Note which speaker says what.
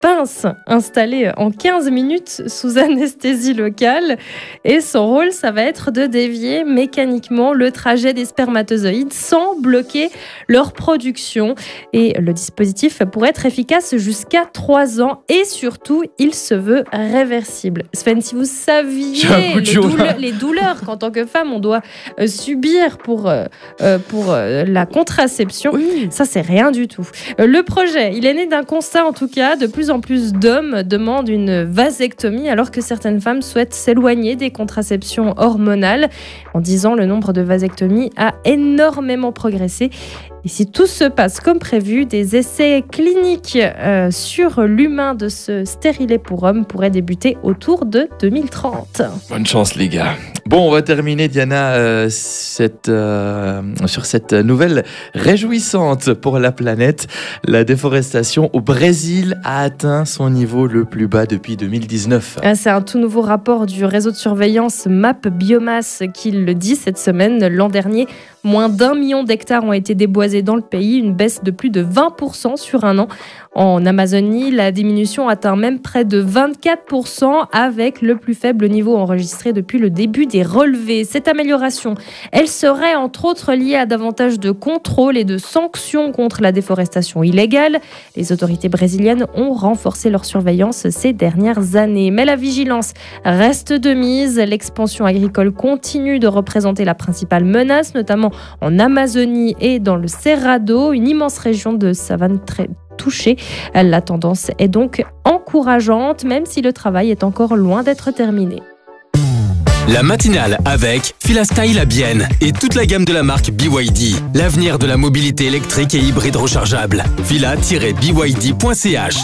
Speaker 1: pince installée en 15 minutes sous anesthésie locale. Et son rôle, ça va être de dévier mécaniquement le trajet des spermatozoïdes sans bloquer leur production. Et le dispositif pourrait être efficace jusqu'à 3 ans. Et surtout, il se veut réversible. Sven, si vous saviez les douleurs qu'en tant que femme, on doit subir pour la contraception, ça, c'est rien du tout. Le projet, il est né d'un constat, en tout cas, de plus en plus d'hommes demandent une vasectomie alors que certaines femmes souhaitent s'éloigner des contraceptions hormonales. En 10 ans, le nombre de vasectomies a énormément progressé. Et si tout se passe comme prévu, des essais cliniques sur l'humain de ce stérilet pour hommes pourraient débuter autour de 2030.
Speaker 2: Bonne chance les gars. Bon, on va terminer Diana sur cette nouvelle réjouissante pour la planète. La déforestation au Brésil a atteint son niveau le plus bas depuis 2019.
Speaker 1: C'est un tout nouveau rapport du réseau de surveillance MAP Biomasse qui le dit cette semaine. L'an dernier, moins d'1 million d'hectares ont été déboisés dans le pays, une baisse de plus de 20% sur un an. En Amazonie, la diminution atteint même près de 24% avec le plus faible niveau enregistré depuis le début des relevés. Cette amélioration, elle serait entre autres liée à davantage de contrôles et de sanctions contre la déforestation illégale. Les autorités brésiliennes ont renforcé leur surveillance ces dernières années. Mais la vigilance reste de mise. L'expansion agricole continue de représenter la principale menace, notamment en Amazonie et dans le Cerrado, une immense région de savane très touchée. La tendance est donc encourageante, même si le travail est encore loin d'être terminé.
Speaker 3: La matinale avec Fila Style à Bienne et toute la gamme de la marque BYD. L'avenir de la mobilité électrique et hybride rechargeable. Fila-byd.ch